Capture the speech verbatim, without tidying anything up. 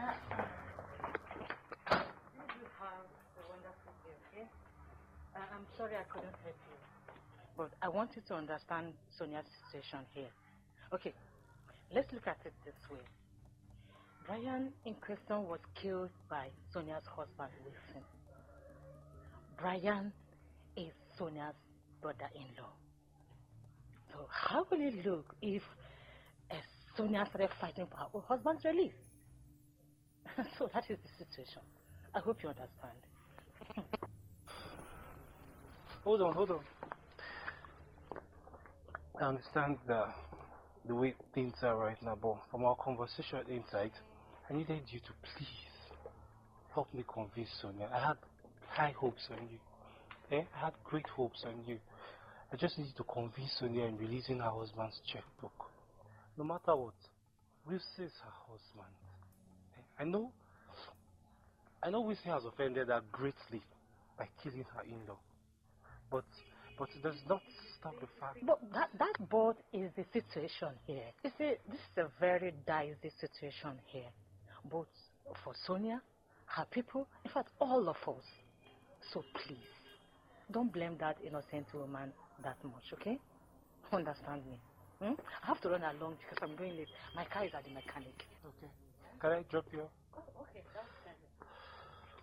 You have a wonderful day, okay? Uh, I'm sorry I couldn't help you. But I want you to understand Sonia's situation here. Okay, let's look at it this way. Brian in question was killed by Sonia's husband, Wilson. Brian is Sonia's brother-in-law. So how will it look if uh, Sonia started fighting for her husband's release? So that is the situation. I hope you understand. Hold on, hold on. I understand the, the way things are right now, but from our conversation inside, I needed you to please help me convince Sonia. I had high hopes on you. Eh? I had great hopes on you. I just need to convince Sonia in releasing her husband's checkbook. No matter what, Wilson is her husband. Eh? I know, I know Wilson has offended her greatly by killing her in-law. But, but it does not stop the fact. But that, that both is the situation here. You see, this is a very dicey situation here. Both for Sonia, her people, in fact, all of us. So please, don't blame that innocent woman that much, okay? Understand me? Hmm? I have to run along because I'm going late. My car is at the mechanic. Okay. Can I drop you? Oh, okay. That's